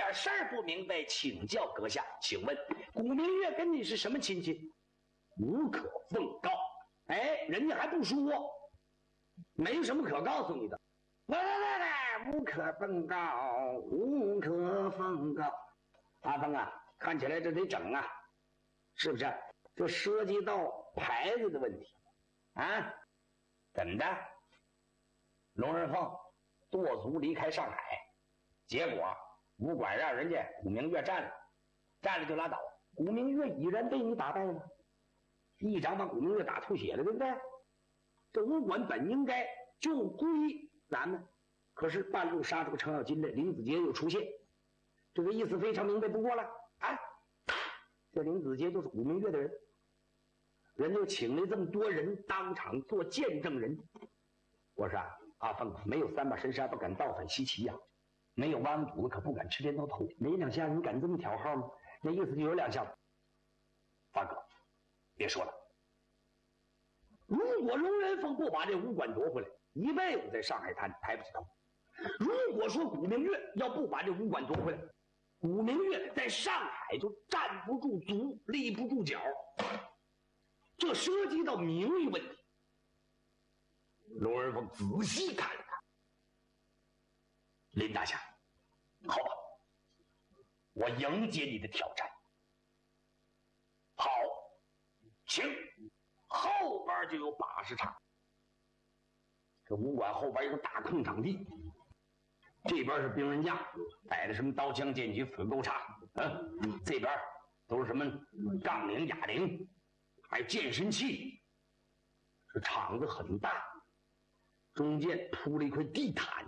点事儿不明白，请教阁下。请问古明月跟你是什么亲戚？无可奉告。哎，人家还不说，没什么可告诉你的。来，无可奉告，无可奉告。阿峰啊，看起来这得整啊，是不是？这涉及到牌子的问题啊？怎么的？龙人凤舵足离开上海，结果武馆让人家古明月占了，占了就拉倒。古明月已然被你打败了，一掌把古明月打吐血了，对不对？这武馆本应该就归咱们，可是半路杀出个程咬金来，林子杰又出现，这个意思非常明白不过了啊！这林子杰就是古明月的人，人就请了这么多人当场做见证人。我说阿凤，没有3把神杀不敢倒反西岐呀，没有弯肚子可不敢吃镰刀头。没2下你敢这么挑号吗？那意思就有2下。大哥，别说了。如果龙人凤不把这武馆夺回来，一辈子在上海滩抬不起头。如果说古明月要不把这武馆夺回来，古明月在上海就站不住足，立不住脚。这涉及到名誉问题。龙人凤仔细看了看，林大侠，好吧，我迎接你的挑战。好，请。后边就有把式场，这武馆后边有个大空场地，这边是兵刃架，摆的什么刀枪剑戟斧钩叉，这边都是什么杠铃哑铃，还有健身器。这场子很大，中间铺了一块地毯。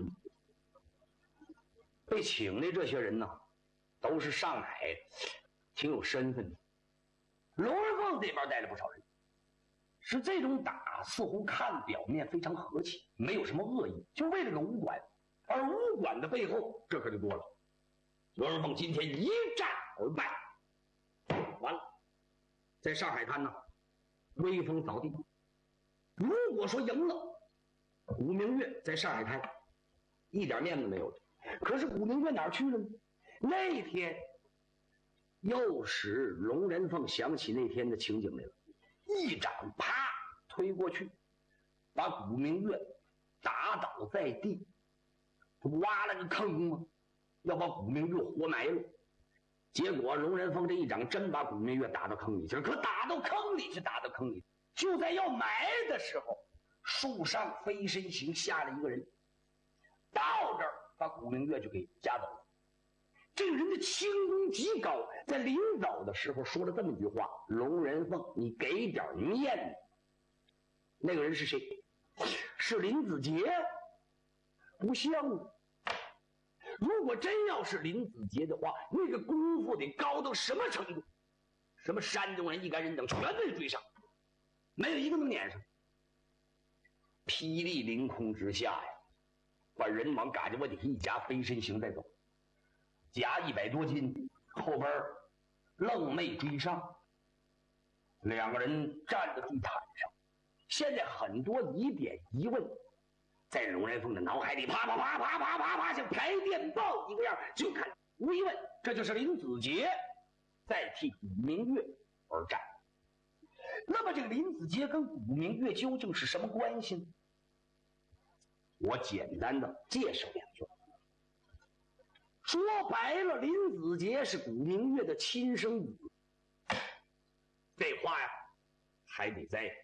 被请的这些人呢，都是上海挺有身份的。龙人凤这边带了不少人。是这种打似乎看表面非常和气，没有什么恶意，就为了个武馆。而武馆的背后，这可就多了。龙人凤今天一战而败，完了，在上海滩呢，威风扫地。如果说赢了，古明月在上海滩一点面子没有了。可是古明月哪儿去了呢？那天又使龙人凤想起那天的情景来了。一掌啪推过去，把古明月打倒在地。这不挖了个坑吗？要把古明月活埋了。结果龙人凤这一掌真把古明月打到坑里去了。可打到坑里是打到坑里，就在要埋的时候，树上飞身行下了一个人，到这儿把古明月就给夹走了。这个人的轻功极高，在临走的时候说了这么一句话：龙人凤，你给点面子。那个人是谁？是林子杰？不像啊。如果真要是林子杰的话，那个功夫得高到什么程度？什么山东人、一干人等全被追上，没有一个能撵上。霹雳凌空之下呀，把人往嘎叽窝里一夹，飞身行带走。夹100多斤，后边愣没追上。2个人站在地毯上，现在很多疑点疑问在龙人凤的脑海里啪啪啪啪啪啪啪像排电报一个样，就看无疑问，这就是林子杰在替古明月而战。那么这个林子杰跟古明月究竟是什么关系呢？我简单的介绍2句。说白了，林子杰是古明月的亲生子。这话呀，还得在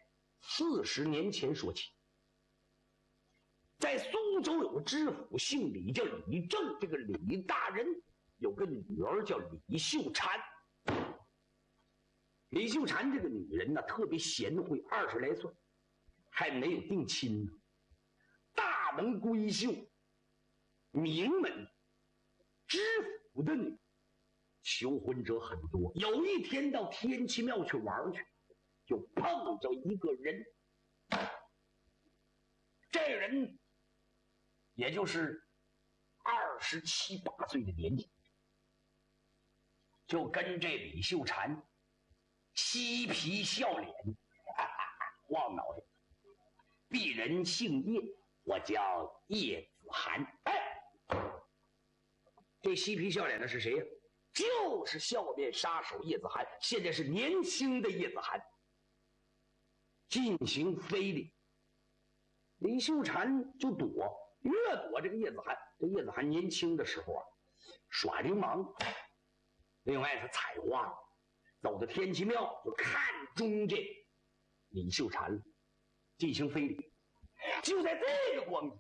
40年前说起。在苏州有个知府姓李，叫李正。这个李大人有个女儿叫李秀婵。李秀婵这个女人呢，特别贤惠，20来岁，还没有定亲呢。大门闺秀，名门知府的女，求婚者很多。有一天到天齐庙去玩去，就碰着一个人。这人也就是27、28岁的年纪，就跟这李秀婵嬉皮笑脸，晃脑袋。鄙人姓叶，我叫叶子涵。 这嬉皮笑脸的是谁呀？就是笑面杀手叶子涵，现在是年轻的叶子涵，进行非礼。李秀婵就躲，越躲这个叶子涵。这叶子涵年轻的时候啊，耍流氓，另外是采花，走到天齐庙就看中这李秀婵了，进行非礼。就在这个光景，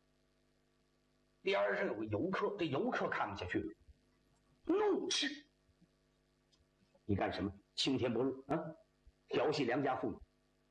边上有个游客，这游客看不下去了，怒斥：“你干什么？青天不日啊！调戏良家妇女！”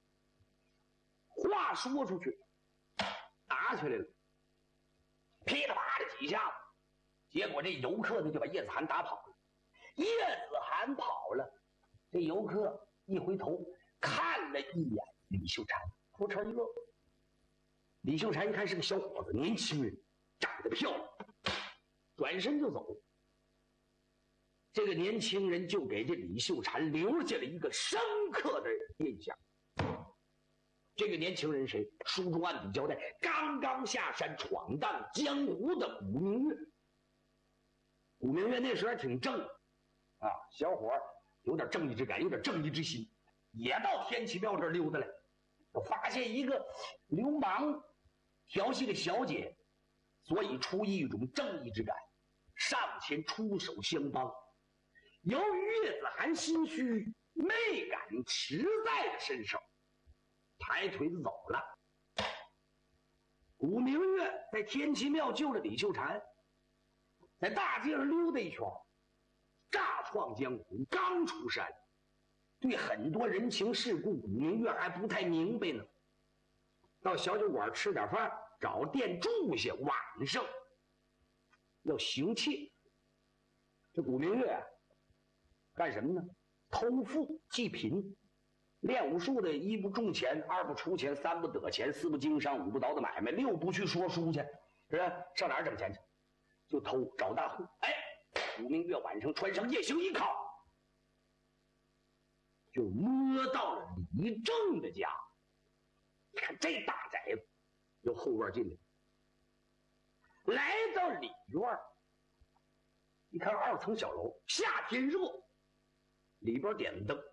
话说出去，打起来了，噼里啪啦几下子，结果这游客呢就把叶子涵打跑了。叶子涵跑了，这游客一回头看了一眼李秀婵，扑哧一乐。李秀婵一看是个小伙子，年轻人，长得漂亮，转身就走。这个年轻人就给这李秀婵留下了一个深刻的印象。这个年轻人谁？书中暗笔交代，刚刚下山闯荡江湖的古明月。古明月那时候还挺正啊，小伙有点正义之感，有点正义之心，也到天齐庙这儿溜达来。我发现一个流氓调戏个小姐，所以出于一种正义之感，上前出手相帮。由于叶子涵心虚，没敢实在的伸手，抬腿子走了。古明月在天齐庙救了李秀婵，在大街上溜达一圈，乍创江湖，刚出山，对很多人情世故，古明月还不太明白呢。到小酒馆吃点饭，找店住下，晚上要行窃。这古明月干什么呢？偷富济贫。练武术的一不重钱，二不出钱，三不得钱，四不经商，五不倒的买卖，六不去说书去，是吧？上哪儿挣钱去？就偷找大户。哎，古明月晚上穿上夜行衣靠，就摸到了李正的家。你看这大宅子，由后院进来，来到里院，一看2层小楼，夏天热，里边点灯。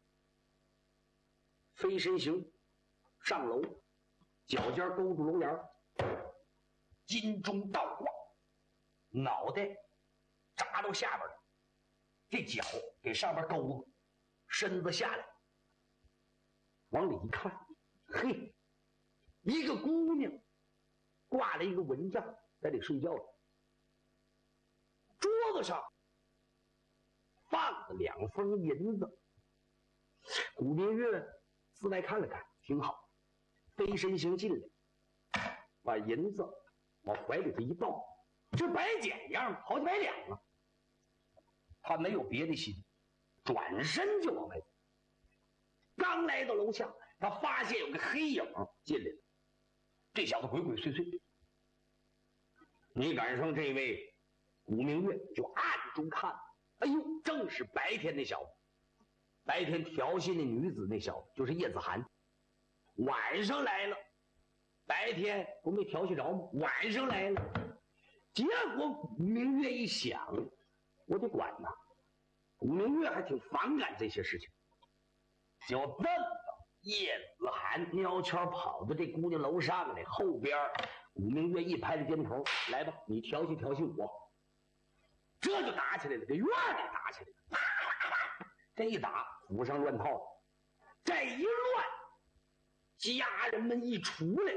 飞身行上楼，脚尖勾住楼檐，金钟倒挂，脑袋扎到下边了，这脚给上边勾住，身子下来，往里一看，嘿，一个姑娘挂了一个蚊帐在里睡觉了，桌子上放了2封银子。古明月自外看了看，挺好，飞身行进来，把银子往怀里头一抱，这白捡样好几百两啊！他没有别的心，转身就往外走。刚来到楼下，他发现有个黑影进来了，这小子鬼鬼祟祟。你赶上这位古明月，就暗中看，哎呦，正是白天那小子。白天调戏那女子那小子就是叶子涵，晚上来了，白天不没调戏着吗？晚上来了，结果古明月一想，我得管呐。古明月还挺反感这些事情，就这么着，叶子涵喵圈跑到这姑娘楼上来，后边古明月一拍着肩头，来吧，你调戏调戏我，这就打起来了，这院里打起来了。这一打，府上乱套了。这一乱，家人们一出来，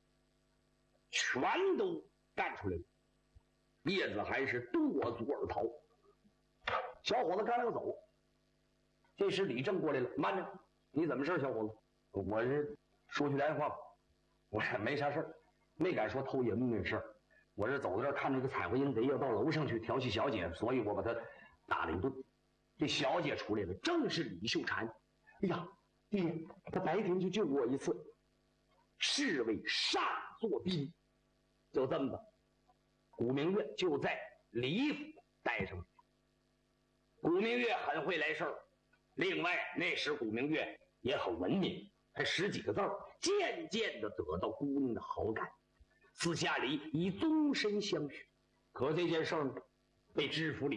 全都干出来了。叶子涵是剁足而逃。小伙子刚要走，这时李正过来了，慢着，你怎么事，小伙子？我是说句来话，我没啥事儿，没敢说偷银子那事儿。我是走到这儿看这个彩绘阴贼要到楼上去调戏小姐，所以我把他打了一顿。这小姐出来了，正是李秀婵。哎呀，爹，他白天就救过我一次，是为上作宾。就这么的，古明月就在李府待上了。古明月很会来事儿，另外那时古明月也很文明，还10几个字儿，渐渐的得到姑娘的好感，私下里以终身相许。可这件事儿呢， 被知府里